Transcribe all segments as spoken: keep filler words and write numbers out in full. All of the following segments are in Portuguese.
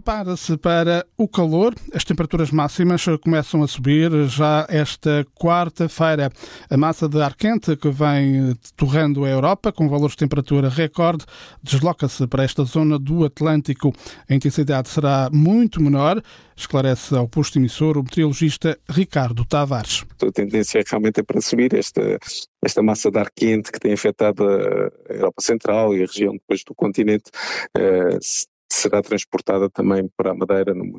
Prepara-se para o calor. As temperaturas máximas começam a subir já esta quarta-feira. A massa de ar quente que vem torrando a Europa, com valores de temperatura recorde, desloca-se para esta zona do Atlântico. A intensidade será muito menor, esclarece ao posto emissor o meteorologista Ricardo Tavares. A tendência é realmente é para subir esta, esta massa de ar quente que tem afetado a Europa Central e a região depois do continente, uh, será transportada também para a Madeira numa,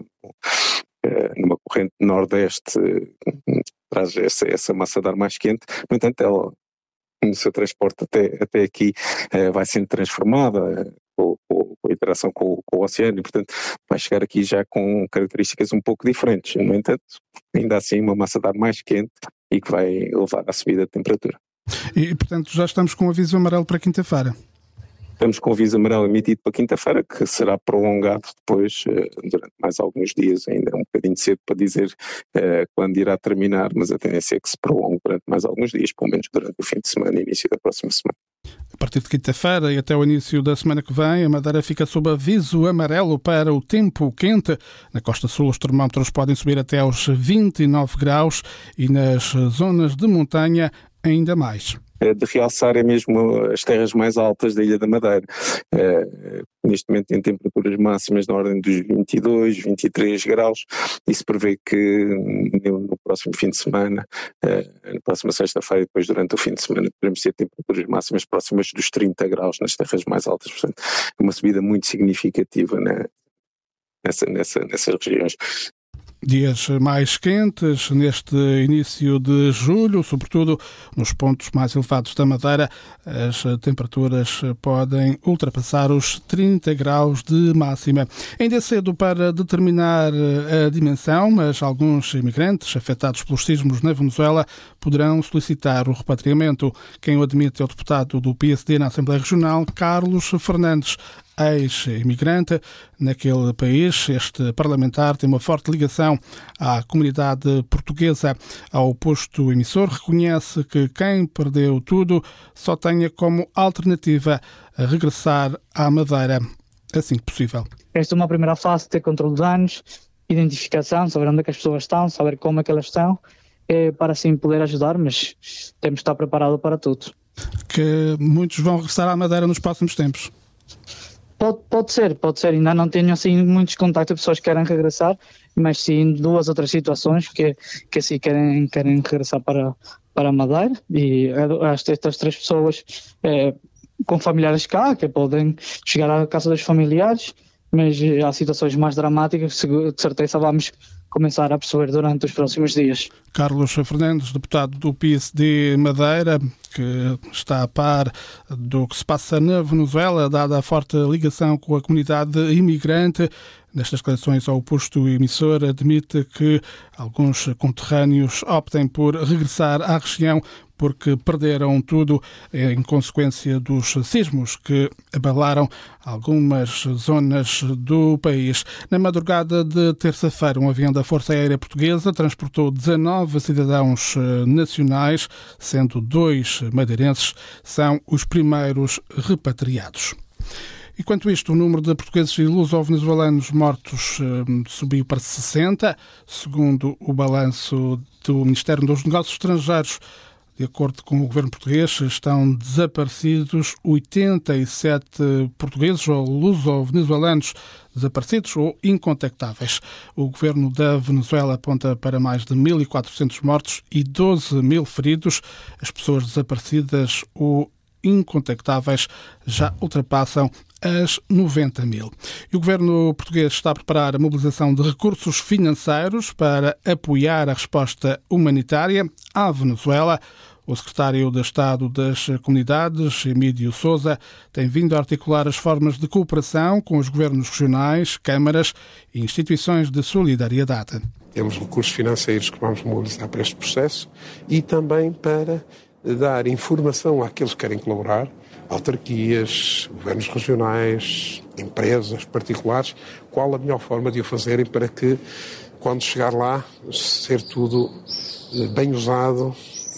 uh, numa corrente nordeste, uh, traz essa, essa massa de ar mais quente. No entanto, ela, no seu transporte até, até aqui, uh, vai sendo transformada uh, com, com a interação com, com o oceano e, portanto, vai chegar aqui já com características um pouco diferentes. No entanto, ainda assim, uma massa de ar mais quente e que vai levar à subida de temperatura. E, portanto, já estamos com o aviso amarelo para quinta-feira. Estamos com o aviso amarelo emitido para quinta-feira, que será prolongado depois durante mais alguns dias. Ainda é um bocadinho cedo para dizer uh, quando irá terminar, mas a tendência é que se prolongue durante mais alguns dias, pelo menos durante o fim de semana e início da próxima semana. A partir de quinta-feira e até o início da semana que vem, a Madeira fica sob aviso amarelo para o tempo quente. Na costa sul, os termómetros podem subir até aos vinte e nove graus e nas zonas de montanha ainda mais. De realçar é mesmo as terras mais altas da Ilha da Madeira. Uh, neste momento tem temperaturas máximas na ordem dos vinte e dois, vinte e três graus e se prevê que no, no próximo fim de semana, uh, na próxima sexta-feira, depois durante o fim de semana, podemos ter temperaturas máximas próximas dos trinta graus nas terras mais altas. Portanto, uma subida muito significativa na, nessa, nessa, nessas regiões. Dias mais quentes neste início de julho, sobretudo nos pontos mais elevados da Madeira, as temperaturas podem ultrapassar os trinta graus de máxima. Ainda é cedo para determinar a dimensão, mas alguns imigrantes afetados pelos sismos na Venezuela poderão solicitar o repatriamento. Quem o admite é o deputado do P S D na Assembleia Regional, Carlos Fernandes, ex-imigrante naquele país. Este parlamentar tem uma forte ligação à comunidade portuguesa. Ao posto emissor, reconhece que quem perdeu tudo só tenha como alternativa a regressar à Madeira assim que possível. Esta é uma primeira fase de ter controle de danos, identificação, saber onde é que as pessoas estão, saber como é que elas estão, é para assim poder ajudar, mas temos de estar preparados para tudo. Que muitos vão regressar à Madeira nos próximos tempos? Pode, pode ser, pode ser. Ainda não tenho assim muitos contactos de pessoas que querem regressar, mas sim duas outras situações que, que assim querem, querem regressar para, para a Madeira e estas três pessoas é, com familiares cá, que podem chegar à casa dos familiares, mas há situações mais dramáticas que de certeza vamos começar a perceber durante os próximos dias. Carlos Fernandes, deputado do P S D Madeira, que está a par do que se passa na Venezuela, dada a forte ligação com a comunidade imigrante. Nestas declarações ao posto emissor, admite que alguns conterrâneos optem por regressar à região porque perderam tudo em consequência dos sismos que abalaram algumas zonas do país. Na madrugada de terça-feira, um avião da Força Aérea Portuguesa transportou dezanove cidadãos nacionais, sendo dois madeirenses são os primeiros repatriados. Enquanto isto, o número de portugueses e luso-venezuelanos mortos eh, subiu para sessenta, segundo o balanço do Ministério dos Negócios Estrangeiros. De acordo com o governo português, estão desaparecidos oitenta e sete portugueses ou luso-venezuelanos desaparecidos ou incontactáveis. O governo da Venezuela aponta para mais de mil e quatrocentos mortos e doze mil feridos. As pessoas desaparecidas ou incontactáveis já ultrapassam as noventa mil. E o governo português está a preparar a mobilização de recursos financeiros para apoiar a resposta humanitária à Venezuela. O secretário de Estado das Comunidades, Emílio Sousa, tem vindo a articular as formas de cooperação com os governos regionais, câmaras e instituições de solidariedade. Temos recursos financeiros que vamos mobilizar para este processo e também para dar informação àqueles que querem colaborar, autarquias, governos regionais, empresas particulares, qual a melhor forma de o fazerem para que, quando chegar lá, ser tudo bem usado,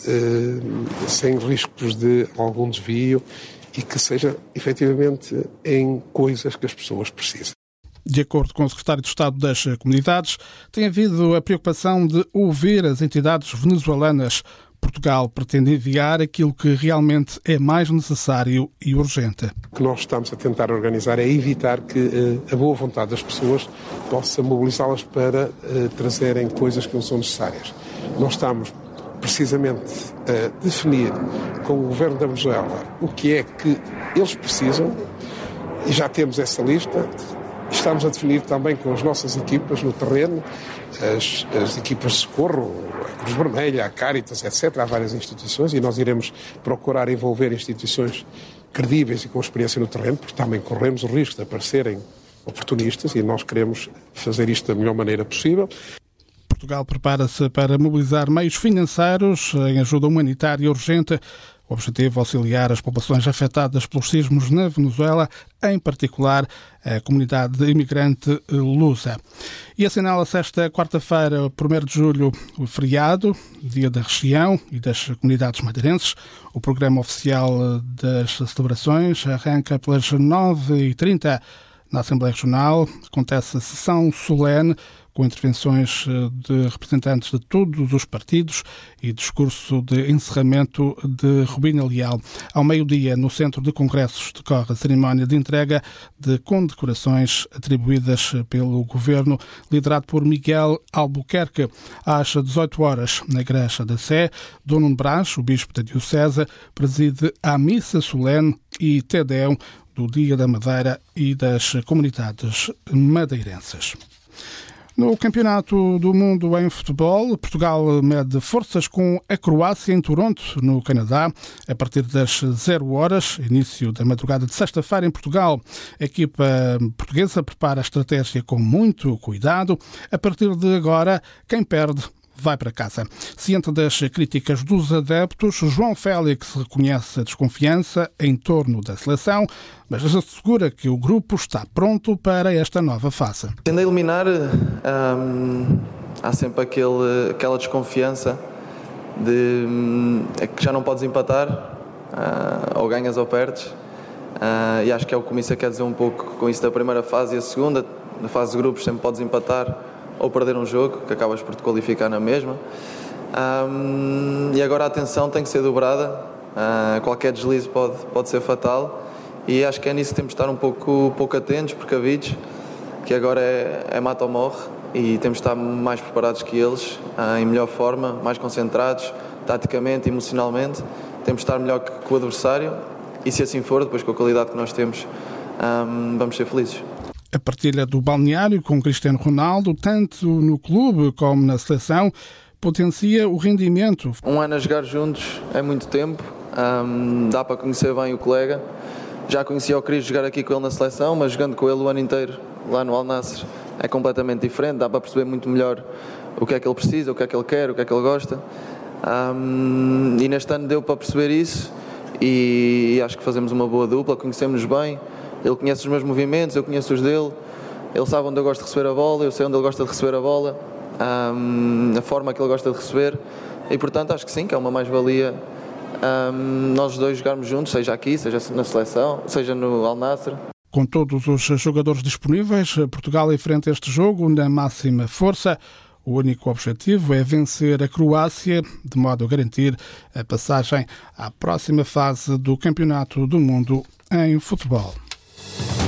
sem riscos de algum desvio e que seja efetivamente em coisas que as pessoas precisam. De acordo com o secretário de Estado das Comunidades, tem havido a preocupação de ouvir as entidades venezuelanas. Portugal pretende enviar aquilo que realmente é mais necessário e urgente. O que nós estamos a tentar organizar é evitar que uh, a boa vontade das pessoas possa mobilizá-las para uh, trazerem coisas que não são necessárias. Nós estamos precisamente a definir com o governo da Venezuela o que é que eles precisam e já temos essa lista. Estamos a definir também com as nossas equipas no terreno, as, as equipas de socorro, a Cruz Vermelha, a Caritas, etcétera. Há várias instituições e nós iremos procurar envolver instituições credíveis e com experiência no terreno, porque também corremos o risco de aparecerem oportunistas e nós queremos fazer isto da melhor maneira possível. Portugal prepara-se para mobilizar meios financeiros em ajuda humanitária urgente. O objetivo é auxiliar as populações afetadas pelos sismos na Venezuela, em particular a comunidade imigrante lusa. E assinala-se esta quarta-feira, primeiro de julho, o feriado, Dia da Região e das Comunidades Madeirenses. O programa oficial das celebrações arranca pelas nove e trinta na Assembleia Regional. Acontece a sessão solene, com intervenções de representantes de todos os partidos e discurso de encerramento de Rubina Leal. Ao meio-dia, no Centro de Congressos, decorre a cerimónia de entrega de condecorações atribuídas pelo Governo, liderado por Miguel Albuquerque. Às dezoito horas, na Igreja da Sé, Dom Nuno Brás, o Bispo da Diocese, preside a missa solene e Te-Deum do Dia da Madeira e das Comunidades Madeirenses. No Campeonato do Mundo em Futebol, Portugal mede forças com a Croácia em Toronto, no Canadá, a partir das zero horas, início da madrugada de sexta-feira em Portugal. A equipa portuguesa prepara a estratégia com muito cuidado. A partir de agora, quem perde vai para casa. Ciente das críticas dos adeptos, João Félix reconhece a desconfiança em torno da seleção, mas assegura que o grupo está pronto para esta nova fase. Tendo a eliminar, hum, há sempre aquele, aquela desconfiança de hum, é que já não podes empatar, uh, ou ganhas ou perdes, uh, e acho que é o que o Comissão quer dizer um pouco com isso da primeira fase e a segunda. Na fase de grupos sempre podes empatar ou perder um jogo, que acabas por te qualificar na mesma. Um, e agora a atenção tem que ser dobrada, uh, qualquer deslize pode, pode ser fatal, e acho que é nisso que temos de estar um pouco, pouco atentos, precavidos, que agora é, é mata ou morre, e temos de estar mais preparados que eles, uh, em melhor forma, mais concentrados, taticamente, emocionalmente. Temos de estar melhor que, que o adversário, e se assim for, depois com a qualidade que nós temos, um, vamos ser felizes. A partilha do balneário com Cristiano Ronaldo, tanto no clube como na seleção, potencia o rendimento. Um ano a jogar juntos é muito tempo, um, dá para conhecer bem o colega. Já conhecia o Cris jogar aqui com ele na seleção, mas jogando com ele o ano inteiro lá no Al Nassr é completamente diferente, dá para perceber muito melhor o que é que ele precisa, o que é que ele quer, o que é que ele gosta. Um, e neste ano deu para perceber isso e, e acho que fazemos uma boa dupla, conhecemos-nos bem. Ele conhece os meus movimentos, eu conheço os dele. Ele sabe onde eu gosto de receber a bola, eu sei onde ele gosta de receber a bola, um, a forma que ele gosta de receber. E, portanto, acho que sim, que é uma mais-valia um, nós dois jogarmos juntos, seja aqui, seja na seleção, seja no Al Nassr. Com todos os jogadores disponíveis, Portugal enfrenta este jogo na máxima força. O único objetivo é vencer a Croácia, de modo a garantir a passagem à próxima fase do Campeonato do Mundo em Futebol.